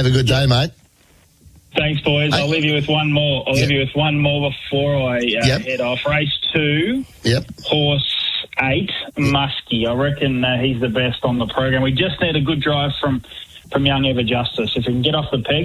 Have a good day, mate. Thanks, boys. I'll leave you with one more. Leave you with one more before I head off. Race 2. Yep. Horse 8, Muskie. I reckon he's the best on the program. We just need a good drive from young Ever Justice. If we can get off the peg,